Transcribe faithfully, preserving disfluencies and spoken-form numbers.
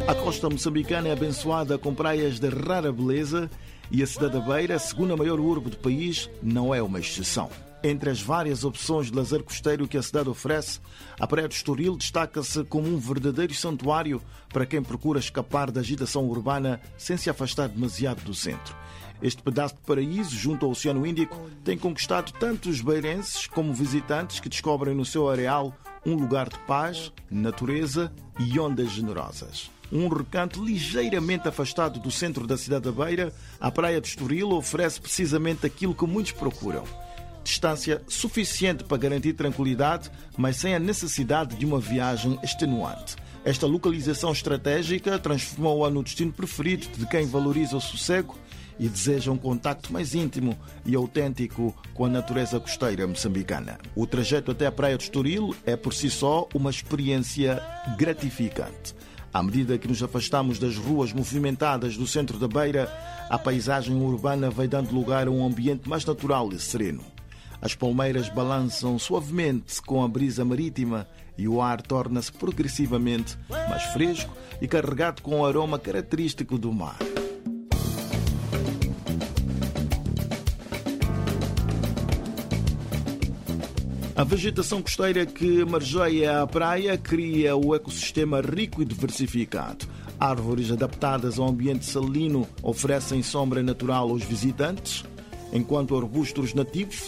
A costa moçambicana é abençoada com praias de rara beleza e a cidade da Beira, a segunda maior urbe do país, não é uma exceção. Entre as várias opções de lazer costeiro que a cidade oferece, a Praia do Estoril destaca-se como um verdadeiro santuário para quem procura escapar da agitação urbana sem se afastar demasiado do centro. Este pedaço de paraíso, junto ao Oceano Índico, tem conquistado tanto os beirenses como visitantes que descobrem no seu areal um lugar de paz, natureza e ondas generosas. Um recanto ligeiramente afastado do centro da cidade da Beira, a Praia do Estoril oferece precisamente aquilo que muitos procuram. Distância suficiente para garantir tranquilidade, mas sem a necessidade de uma viagem extenuante. Esta localização estratégica transformou-a no destino preferido de quem valoriza o sossego e deseja um contacto mais íntimo e autêntico com a natureza costeira moçambicana. O trajeto até a Praia do Estoril é por si só uma experiência gratificante. À medida que nos afastamos das ruas movimentadas do centro da Beira, a paisagem urbana vai dando lugar a um ambiente mais natural e sereno. As palmeiras balançam suavemente com a brisa marítima e o ar torna-se progressivamente mais fresco e carregado com o aroma característico do mar. A vegetação costeira que margeia a praia cria o ecossistema rico e diversificado. Árvores adaptadas ao ambiente salino oferecem sombra natural aos visitantes, enquanto arbustos nativos